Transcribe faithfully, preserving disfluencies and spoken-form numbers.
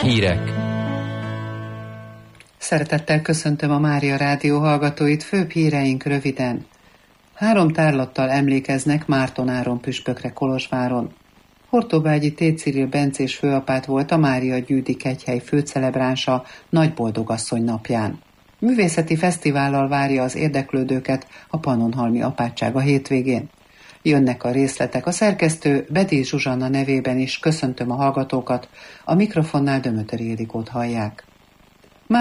Hírek. Szeretettel köszöntöm a Mária Rádió hallgatóit, főbb híreink röviden. Három tárlattal emlékeznek Márton Áron püspökre Kolozsváron. Hortobágyi T. Cyril bencés főapát volt a Mária Gyűdi kegyhely főcelebránsa Nagyboldogasszony napján. Művészeti fesztivállal várja az érdeklődőket a Pannonhalmi apátság a hétvégén. Jönnek a részletek. A szerkesztő Bedély Zsuzsanna nevében is köszöntöm a hallgatókat, a mikrofonnál Dömötöri Ildikót hallják.